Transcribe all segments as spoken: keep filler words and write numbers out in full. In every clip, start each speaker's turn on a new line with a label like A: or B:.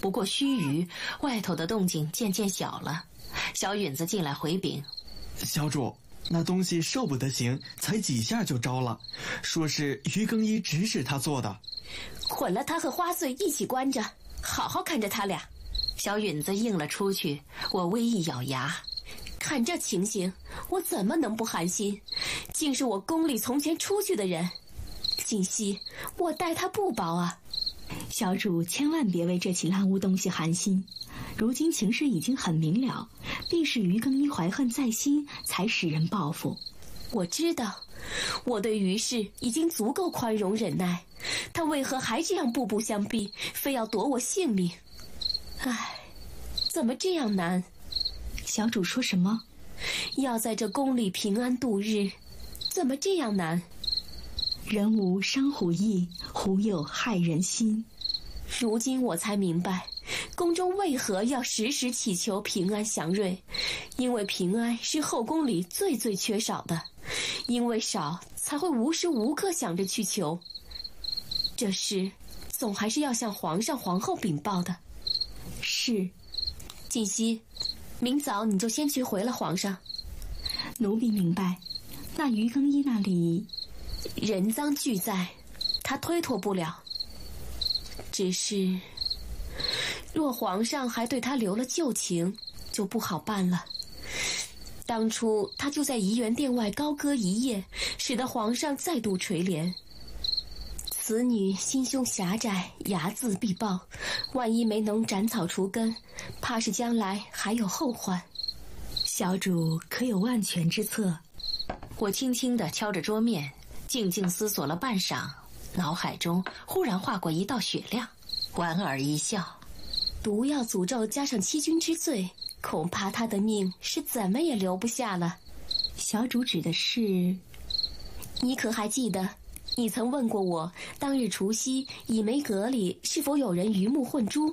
A: 不过须臾，外头的动静渐渐小了。小允子进来回禀：
B: 小主，那东西受不得行，才几下就招了，说是于更衣指使他做的。
C: 混了他和花穗一起关着，好好看着他俩。
A: 小允子应了出去，我微一咬牙，
C: 看这情形，我怎么能不寒心？竟是我宫里从前出去的人，锦溪，我待他不薄啊。
D: 小主千万别为这起烂污东西寒心，如今情势已经很明了，必是于更衣怀恨在心，才使人报复。
C: 我知道，我对于氏已经足够宽容忍耐，他为何还这样步步相逼，非要夺我性命？唉，怎么这样难？
D: 小主说什么？
C: 要在这宫里平安度日，怎么这样难？
D: 人无伤虎意，虎有害人心。
C: 如今我才明白，宫中为何要时时祈求平安祥瑞，因为平安是后宫里最最缺少的，因为少才会无时无刻想着去求。这事总还是要向皇上皇后禀报的。
D: 是。
C: 锦溪，明早你就先去回了皇上。
D: 奴婢明白。那于更衣那里
C: 人赃俱在，他推脱不了。只是若皇上还对他留了旧情，就不好办了。当初他就在怡园殿外高歌一夜，使得皇上再度垂怜。此女心胸狭窄，睚眦必报，万一没能斩草除根，怕是将来还有后患。
D: 小主可有万全之策？
A: 我轻轻地敲着桌面，静静思索了半晌，脑海中忽然划过一道雪亮，莞尔一笑。
C: 毒药诅咒加上欺君之罪，恐怕他的命是怎么也留不下了。
D: 小主指的是……
C: 你可还记得，你曾问过我，当日除夕倚梅阁里是否有人鱼目混珠？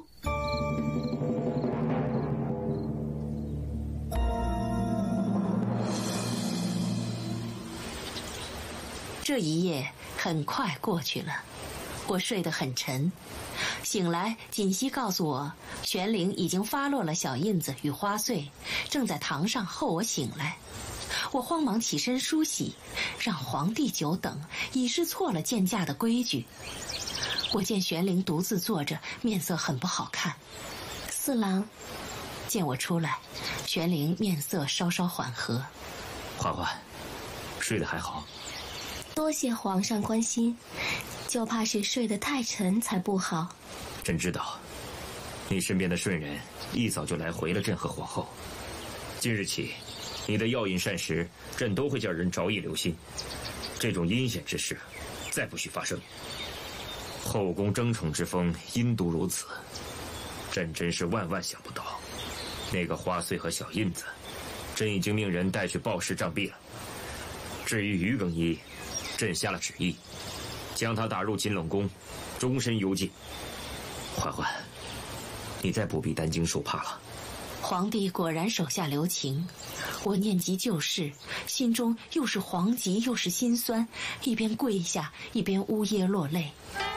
A: 这一夜很快过去了，我睡得很沉。醒来，锦溪告诉我，玄灵已经发落了小印子与花穗，正在堂上候我醒来。我慌忙起身梳洗，让皇帝久等，已是错了见驾的规矩。我见玄灵独自坐着，面色很不好看。
C: 四郎，
A: 见我出来，玄灵面色稍稍缓和。
E: 嬛嬛，睡得还好？
C: 多谢皇上关心，就怕是睡得太沉才不好。
E: 朕知道，你身边的顺人一早就来回了朕和皇后。今日起，你的药引膳食，朕都会叫人着意留心。这种阴险之事，再不许发生。后宫争宠之风，阴毒如此，朕真是万万想不到。那个花穗和小印子，朕已经命人带去报事杖毙了。至于于更衣，朕下了旨意，将他打入金冷宫，终身幽禁。嬛嬛，你再不必担惊受怕了。
A: 皇帝果然手下留情，我念及旧事，心中又是惶急又是心酸，一边跪下一边呜咽落泪。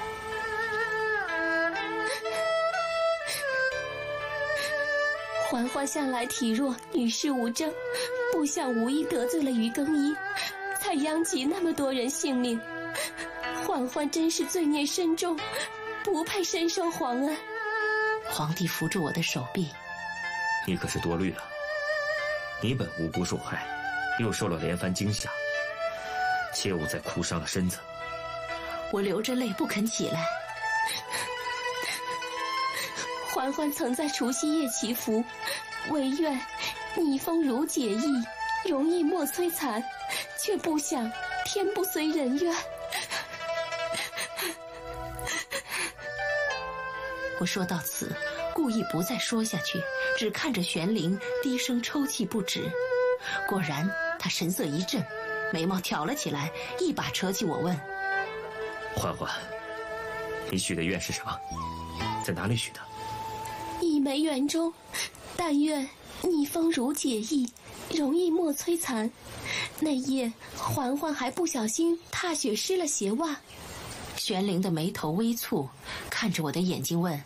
C: 嬛嬛向来体弱，与世无争，不想无意得罪了于更衣，才殃及那么多人性命。嬛嬛真是罪孽深重，不配深受皇恩。
A: 皇帝扶住我的手臂，
E: 你可是多虑了。你本无辜受害，又受了连番惊吓，切勿再哭伤了身子。
A: 我流着泪不肯起来。
C: 嬛嬛曾在除夕夜祈福，唯愿逆风如解意，容易莫摧残，却不想天不随人愿。
A: 我说到此，故意不再说下去，只看着玄灵低声抽泣不止。果然他神色一震，眉毛挑了起来，一把扯起我问：
E: 嬛嬛，你许的愿是什么？在哪里许的？
C: 倚梅园中，但愿逆风如解意，容易莫摧残。那夜嬛嬛还不小心踏雪湿了鞋袜。
A: 玄灵的眉头微蹙，看着我的眼睛问：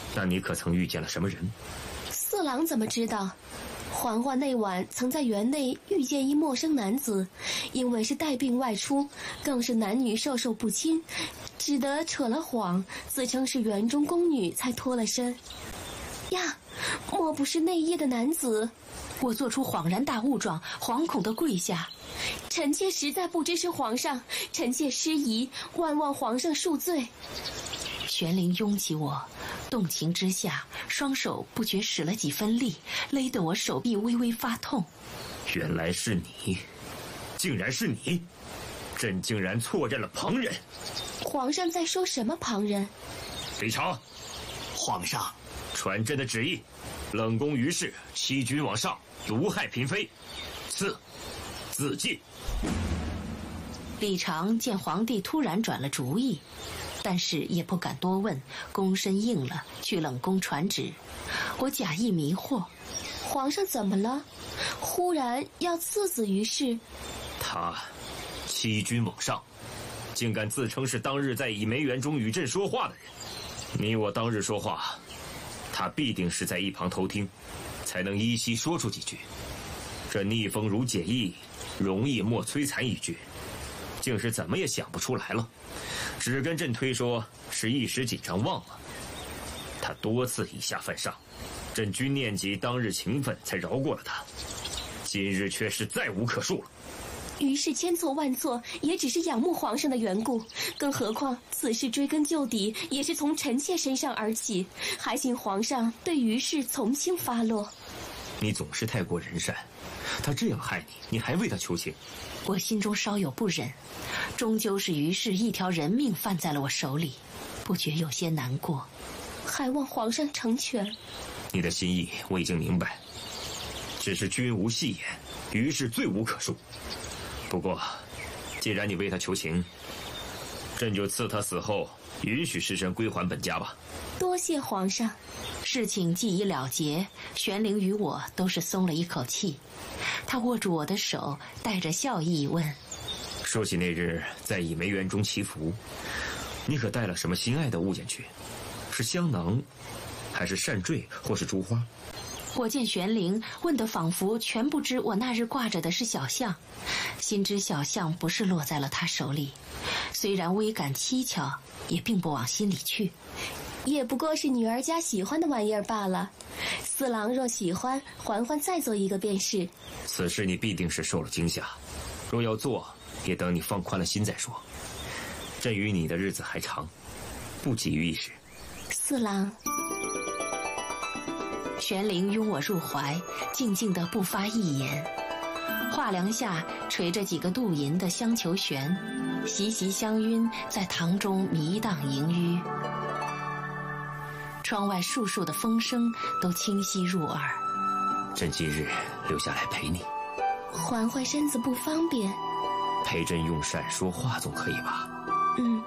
E: 那你可曾遇见了什么人？
C: 四郎怎么知道？嬛嬛那晚曾在园内遇见一陌生男子，因为是带病外出，更是男女授受不亲，只得扯了谎，自称是园中宫女，才脱了身。呀，莫不是那夜的男子？
A: 我做出恍然大悟状，惶恐地跪下。
C: 臣妾实在不知是皇上，臣妾失仪，万望皇上恕罪。
A: 玄灵拥起我，动情之下，双手不觉使了几分力，勒得我手臂微微发痛。
E: 原来是你，竟然是你！朕竟然错认了旁人。
C: 皇上在说什么旁人？
E: 李长，
B: 皇上，
E: 传朕的旨意，冷宫于氏欺君罔上，毒害嫔妃，赐自尽。
A: 李常见皇帝突然转了主意，但是也不敢多问，躬身应了，去冷宫传旨。我假意迷惑，
C: 皇上怎么了？忽然要赐子于氏？
E: 他欺君罔上，竟敢自称是当日在倚梅园中与朕说话的人。你我当日说话，他必定是在一旁偷听，才能依稀说出几句。这逆风如解意，容易莫摧残一句，竟是怎么也想不出来了，只跟朕推说是一时紧张忘了。他多次以下犯上，朕均念及当日情分，才饶过了他，今日却是再无可恕了。
C: 于是千错万错，也只是仰慕皇上的缘故，更何况此事追根究底，也是从臣妾身上而起，还请皇上对于氏从轻发落。
E: 你总是太过仁善，他这样害你，你还为他求情？
A: 我心中稍有不忍，终究是于氏一条人命犯在了我手里，不觉有些难过。
C: 还望皇上成全。
E: 你的心意我已经明白，只是君无戏言，于是罪无可恕。不过，既然你为他求情，朕就赐他死后允许尸身归还本家吧。
C: 多谢皇上。
A: 事情既已了结，玄灵与我都是松了一口气。他握住我的手，带着笑意问：
E: 说起那日在倚梅园中祈福，你可带了什么心爱的物件去？是香囊，还是扇坠，或是珠花？
A: 我见玄灵问得仿佛全不知我那日挂着的是小象，心知小象不是落在了他手里，虽然微感蹊跷，也并不往心里去。
C: 也不过是女儿家喜欢的玩意儿罢了，四郎若喜欢，嬛嬛再做一个便是。
E: 此事你必定是受了惊吓，若要做，也等你放宽了心再说。朕与你的日子还长，不急于一时。
C: 四郎。
A: 玄灵拥我入怀，静静地不发一言。画梁下垂着几个镀银的香球旋，习习香晕在堂中迷荡萦纡。窗外簌簌的风声都清晰入耳。
E: 朕今日留下来陪你。
C: 嬛嬛身子不方便，
E: 陪朕用膳说话总可以吧？
C: 嗯。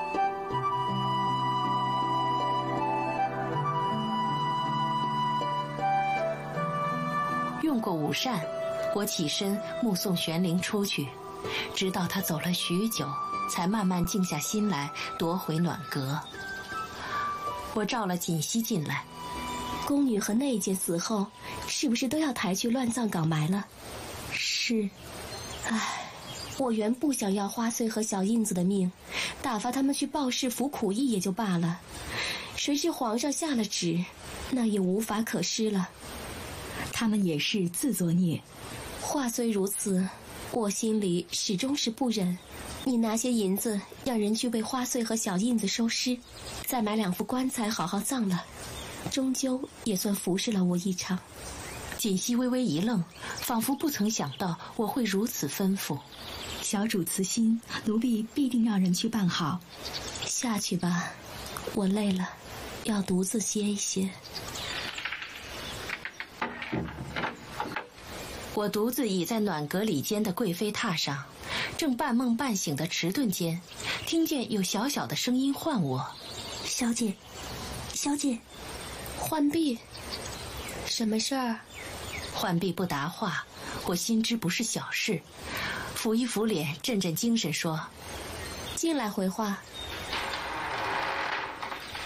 A: 用过午膳，我起身目送玄灵出去，直到他走了许久，才慢慢静下心来，夺回暖阁。我召了锦汐进来。
C: 宫女和内监死后，是不是都要抬去乱葬岗埋了？
D: 是。
C: 唉，我原不想要花穗和小印子的命，打发他们去报事服苦役也就罢了，谁知皇上下了旨，那也无法可施了。
D: 他们也是自作孽。
C: 话虽如此，我心里始终是不忍。你拿些银子，让人去为花穗和小印子收尸，再买两副棺材好好葬了，终究也算服侍了我一场。
A: 锦汐微微一愣，仿佛不曾想到我会如此吩咐。
D: 小主慈心，奴婢必定让人去办好。
C: 下去吧，我累了，要独自歇一歇。
A: 我独自倚在暖阁里间的贵妃榻上，正半梦半醒的迟钝间，听见有小小的声音唤我：
C: 小姐，小姐。浣碧，什么事儿？
A: 浣碧不答话，我心知不是小事，抚一抚脸，振振精神说：
C: 进来回话。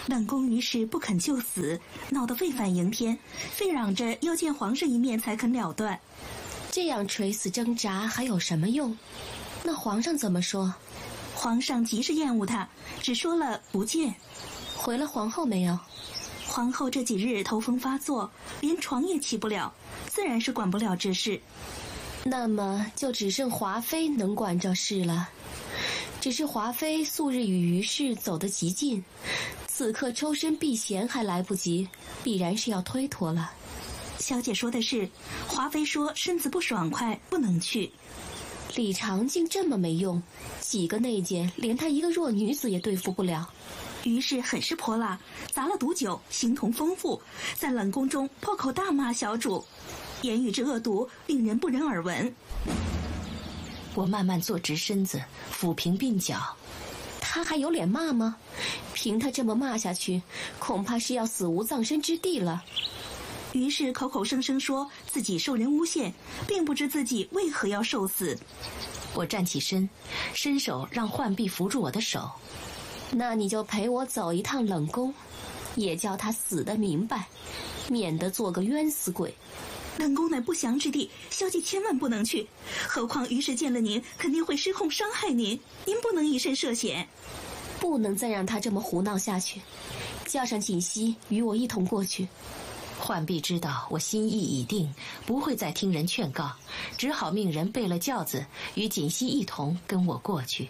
D: 冷宫于是不肯就死，闹得沸反盈天，非嚷着要见皇上一面才肯了断。
C: 这样垂死挣扎还有什么用？那皇上怎么说？
D: 皇上极是厌恶他，只说了不见。
C: 回了皇后没有？
D: 皇后这几日头风发作，连床也起不了，自然是管不了这事。
C: 那么就只剩华妃能管这事了。只是华妃素日与于氏走得极近，此刻抽身避嫌还来不及，必然是要推脱了。
D: 小姐说的是，华妃说身子不爽快，不能去。
C: 李长竟这么没用，几个内奸连她一个弱女子也对付不了。
D: 于是很是泼辣，砸了毒酒，形同疯妇，在冷宫中破口大骂小主，言语之恶毒，令人不忍耳闻。
A: 我慢慢坐直身子，抚平鬓角。
C: 他还有脸骂吗？凭他这么骂下去，恐怕是要死无葬身之地了。
D: 于是口口声声说自己受人诬陷，并不知自己为何要受死。
A: 我站起身，伸手让浣碧扶住我的手。
C: 那你就陪我走一趟冷宫，也叫他死得明白，免得做个冤死鬼。
D: 冷宫乃不祥之地，小姐千万不能去。何况于氏见了您，肯定会失控伤害您，您不能以身涉险。
C: 不能再让他这么胡闹下去，叫上锦溪与我一同过去。
A: 浣碧知道我心意已定，不会再听人劝告，只好命人备了轿子，与锦溪一同跟我过去。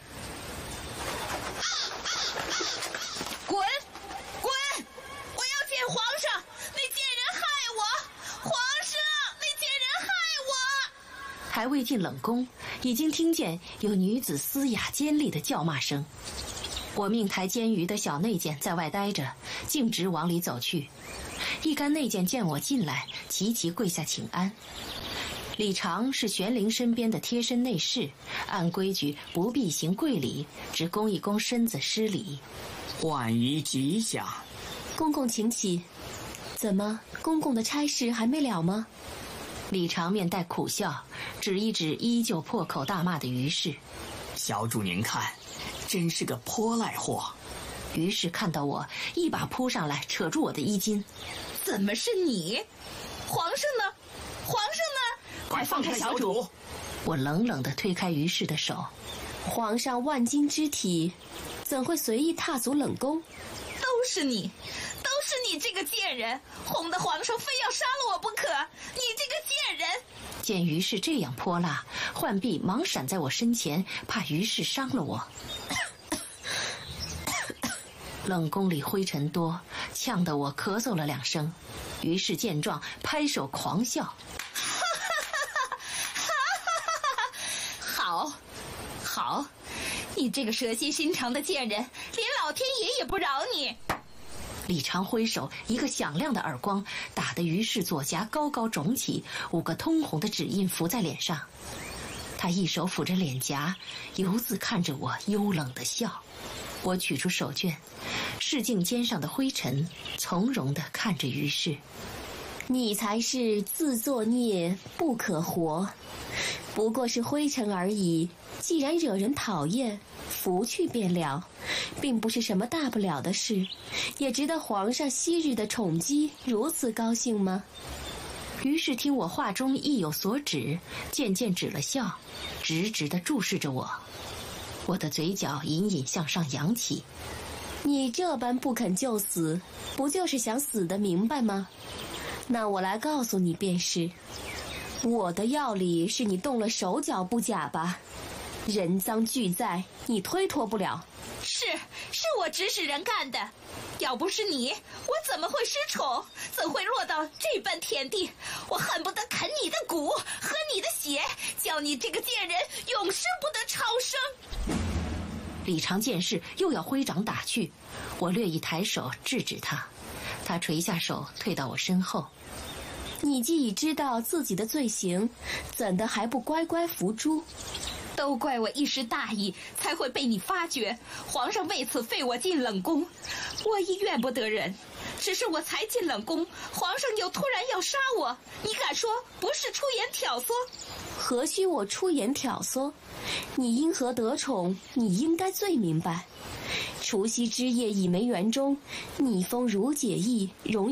F: 滚！滚！我要见皇上！那贱人害我！皇上，那贱人害我！
A: 还未进冷宫，已经听见有女子嘶哑尖利的叫骂声。我命抬监舆的小内监在外待着，径直往里走去。一干内监见我进来，齐齐跪下请安。李长是玄灵身边的贴身内侍，按规矩不必行跪礼，只弓一弓身子施礼。
G: 万一吉祥。
C: 公公请起。怎么，公公的差事还没了吗？
A: 李长面带苦笑，指一指依旧破口大骂的于氏。
G: 小主您看，真是个泼赖货。
A: 于是看到我，一把扑上来，扯住我的衣襟。
F: 怎么是你？皇上呢？皇上呢？
G: 快放开小主！
A: 我冷冷地推开于氏的手。
C: 皇上万金之体，怎会随意踏足冷宫？
F: 都是你，都是你这个贱人，哄得皇上非要杀了我不可！你这个贱人！
A: 见于氏这样泼辣，浣碧忙闪在我身前，怕于氏伤了我。冷宫里灰尘多，呛得我咳嗽了两声。于是见状，拍手狂笑。
F: 好，好，你这个蛇蝎心肠的贱人，连老天爷也不饶你！
A: 李长挥手，一个响亮的耳光打得于氏左颊高高肿起，五个通红的指印浮在脸上。他一手抚着脸颊，游自看着我，幽冷的笑。我取出手绢，拭净肩上的灰尘，从容地看着于氏。
C: 你才是自作孽不可活，不过是灰尘而已，既然惹人讨厌，拂去便了，并不是什么大不了的事，也值得皇上昔日的宠姬如此高兴吗？于是听我话中意有所指，渐渐止了笑，直直地注视着我。我的嘴角隐隐向上扬起。你这般不肯就死，不就是想死得明白吗？那我来告诉你便是，我的药里是你动了手脚不假吧？人赃俱在，你推脱不了。
F: 是，是我指使人干的。要不是你，我怎么会失宠？怎会落到这般田地？我恨不得啃你的骨，喝你的血，叫你这个贱人永世不得超生。
A: 李长见势，又要挥掌打去，我略一抬手制止他，他垂下手退到我身后。你既已知道自己的罪行，怎的还不乖乖服诛？
F: 都怪我一时大意，才会被你发觉。皇上为此废我进冷宫，我亦怨不得人。只是我才进冷宫，皇上又突然要杀我，你敢说不是出言挑唆？
C: 何须我出言挑唆？你因何得宠，你应该最明白。 除夕之夜，倚梅园中，逆风如解意，容